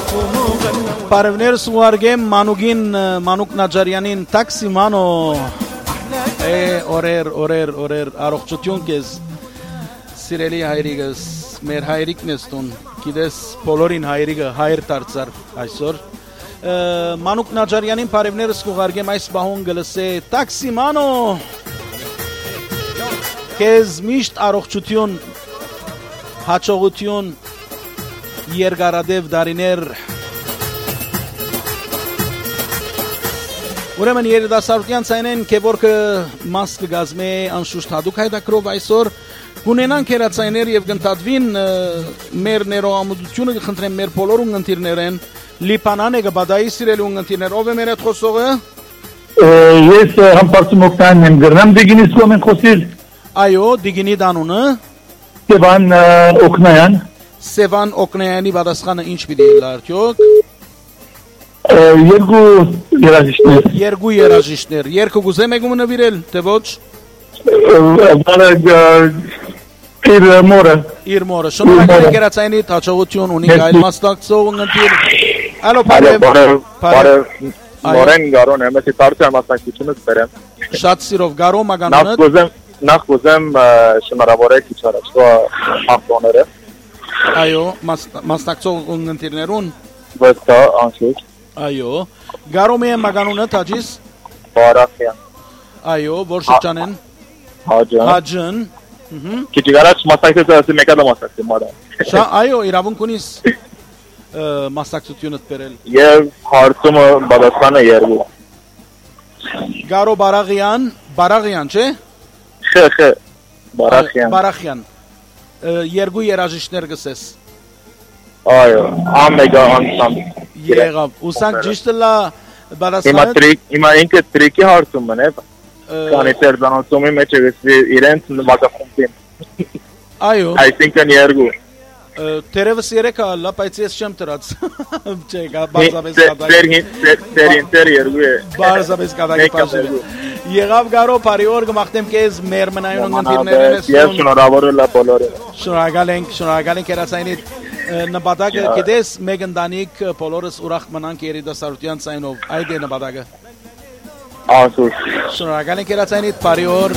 Բարևներ սուարգեմ Մանուկ Նաջարյանին տաքսիմանո օրեր առողջություն քեզ սիրելի հայրիկս մեր հայրիկն ես տուն գիտես բոլորին հայրիկը հայր դարձար այսօր Մանուկ Նաջարյանին բարևներ սուարգեմ այս բահուն գլսե տաքսիմանո քեզ միշտ առողջություն հաջողություն երկարադեպ դարիներ Ուրեմն երիտասարդության ցայնեն քեվորքը մաս կգազմե անշուշտ հadouk հայդակրով այսօր գունենան քերացայներ եւ գնտադվին մեր ներողամտությունը կխնդրեմ մեր բոլոր ունգընտիրներեն լիպանան է գբադայի սիրելի ունգընտիրներ ով է մեր այդ խոսողը Ես համբարձում օգնան եմ գրնամ դիգինից կոմեն խոսիլ Այո դիգինի դանունը Սևան Օկնայանի պատասխանը ինչ պիտի լարթյոք Երկու երաժիշտներ Երկու գուզեմ եք նվիրել թե ոչ Իր մորը Շնորհակալ եք երացայնի հաջողություն ունի այլ մասնակցող ընտիր Ալո Բարև Մորեն գարոն եմ ես տարծի մասնակցությունը կբերեմ Շատ սիրով գարո մագանունը Նախ գուզեմ շնորհավորեք իչ առաջվա հաղթողները Այո մասնակցող ընտիրներուն Վստահ անշուշտ Այո, գարոմ է մագանունը տաջիս Բարախյան Այո, որ շրջանեն Հաջն Քիչ գարաջ մասնակցեցի մեկադա մասնակցի մարա Այո, իրավունք ունիս մասնակցությունդ բերել Եվ հարցումը պատասխանը երկու Գարո Բարաղյան, չէ? Խ Բարախյան Երկու երաժիշտներ գսես Այո, ամեգա անցամ Եղավ, ուսանք ճիշտը լա բարասխանը Հիմա ինքը տրիկի հարցում են Կանի տերձանոցումի մեջ իրենց մակախումտին Այո Այսինքն երկու Տերևս երեկ ալա, բայց ես չեմ տրած Չէ, բարզավես կատակի Տեր երկու է Բարզավես կատակի պաշերը Եղավ գարո, բարի օր գմախտեմ կեզ մեր մնայուն ընգընտիրներեն ես Ես շնորհավորել է բոլորը Շնորհակալ ենք երացայնիդ Նպատակը գիտես մեկ ընտանիք բոլորս ուրախ մնանք երիտասարդության ցայնով այդ է նպատակը Անշուշտ Շնորհակալ ենք երացայնիդ բարի օր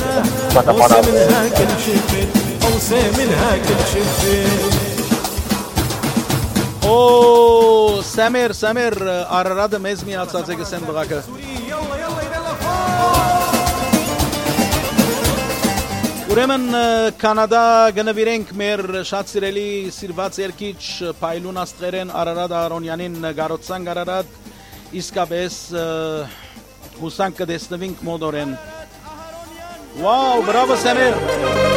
Սամեր Արարատը մեզ միացած է գսեմ բղակը Ուրեմն Կանադա գնվիրենք մեր շատ սիրելի սիրված երկիչ Փայլուն աստղերեն Արարատ Արոնյանին գարոցան Արարատ իսկապես հուսանք կդեսնվենք մոդորեն Վաու բրավո Սամեր